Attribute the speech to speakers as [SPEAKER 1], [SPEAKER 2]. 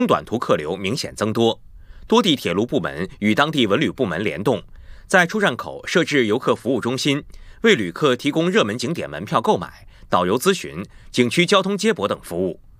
[SPEAKER 1] 短途客流明显增多。多地铁路部门与当地文旅部门联动，在出站口设置游客服务中心，为旅客提供热门景点门票购买、导游咨询、景区交通接驳等服务。